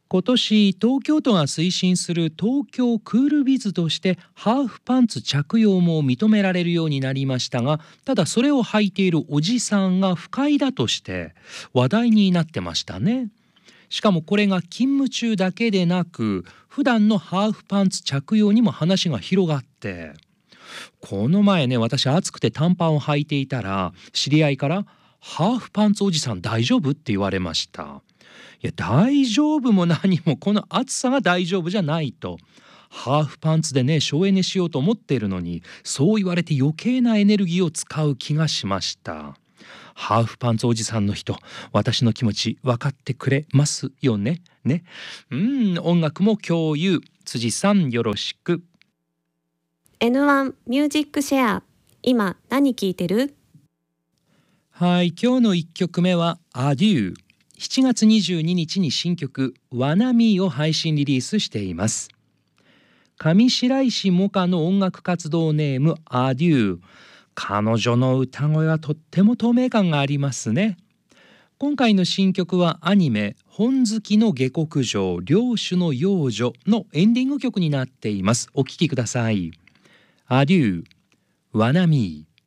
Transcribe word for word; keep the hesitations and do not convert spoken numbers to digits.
今年東京都が推進する東京クールビズとしてハーフパンツ着用も認められるようになりましたが、ただそれを履いているおじさんが不快だとして話題になってましたね。しかもこれが勤務中だけでなく、普段のハーフパンツ着用にも話が広がって、この前ね、私暑くて短パンを履いていたら、知り合いからハーフパンツおじさん大丈夫って言われました。いや、大丈夫も何もこの暑さが大丈夫じゃないと。ハーフパンツでね省エネしようと思っているのに、そう言われて余計なエネルギーを使う気がしました。ハーフパンツおじさんの人、私の気持ち分かってくれますよね。ね。うん、音楽も共有。辻さんよろしく。 エヌワン ミュージックシェア。今何聴いてる？ はい、今日のいっきょくめはアデュー。しちがつにじゅうににちに新曲ワナミーを配信リリースしています。上白石萌歌の音楽活動ネームアデュー。彼女の歌声はとっても透明感がありますね。今回の新曲はアニメ本好きの下克上領主の幼女のエンディング曲になっています。お聴きください。アデュー、ワナミー。